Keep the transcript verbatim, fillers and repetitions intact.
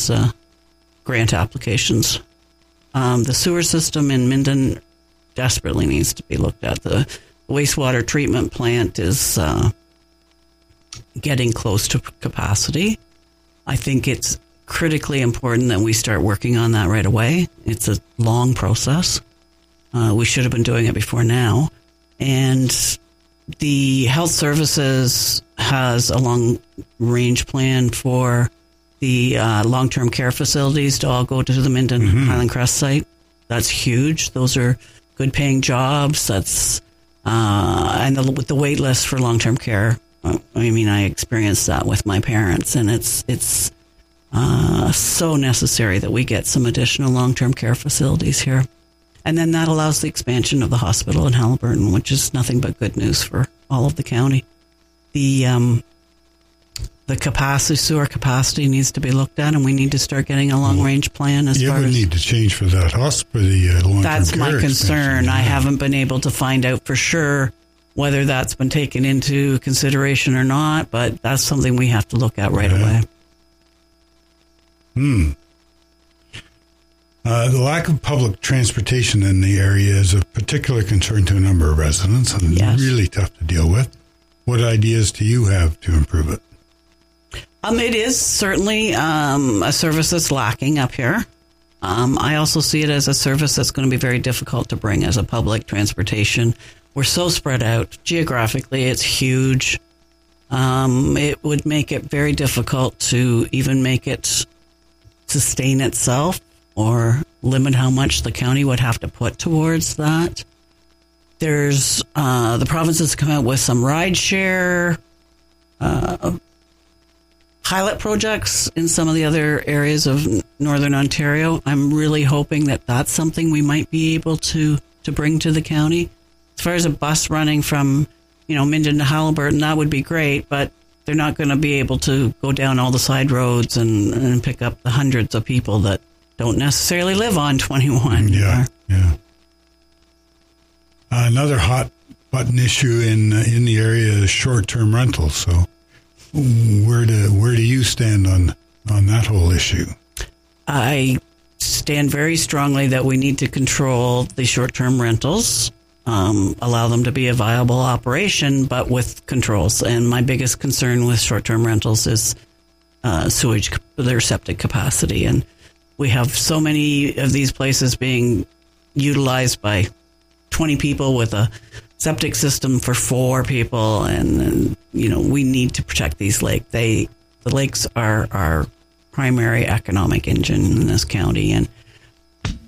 those uh, grant applications. Um, the sewer system in Minden desperately needs to be looked at. The wastewater treatment plant is uh, getting close to capacity. I think it's critically important that we start working on that right away. It's a long process. Uh, we should have been doing it before now. And the health services has a long-range plan for the uh, long-term care facilities to all go to the Minden mm-hmm. Highland Crest site. That's huge. Those are good-paying jobs. That's uh, and the, with the wait list for long-term care. I mean, I experienced that with my parents, and it's it's uh, so necessary that we get some additional long-term care facilities here. And then that allows the expansion of the hospital in Haliburton, which is nothing but good news for all of the county. The um, the capacity, sewer capacity needs to be looked at, and we need to start getting a long-range plan as you far as... You would need to change for that hospital, the uh, long-term care That's my concern. Yeah. I haven't been able to find out for sure whether that's been taken into consideration or not, but that's something we have to look at right yeah. away. Hmm. Uh, the lack of public transportation in the area is of particular concern to a number of residents and yes. really tough to deal with. What ideas do you have to improve it? Um, it is certainly um, a service that's lacking up here. Um, I also see it as a service that's going to be very difficult to bring as a public transportation. We're so spread out. Geographically, it's huge. Um, it would make it very difficult to even make it sustain itself or limit how much the county would have to put towards that. There's uh, the province has come out with some rideshare uh, pilot projects in some of the other areas of Northern Ontario. I'm really hoping that that's something we might be able to, to bring to the county. As far as a bus running from, you know, Minden to Haliburton, that would be great, but they're not going to be able to go down all the side roads and, and pick up the hundreds of people that don't necessarily live on twenty-one. Yeah, or, yeah. Uh, another hot button issue in uh, in the area is short-term rentals. So, where do where do you stand on on that whole issue? I stand very strongly that we need to control the short-term rentals, um, allow them to be a viable operation, but with controls. And my biggest concern with short-term rentals is uh, sewage, their septic capacity. And we have so many of these places being utilized by twenty people with a septic system for four people. And, and you know, we need to protect these lakes. They, the lakes are our primary economic engine in this county. And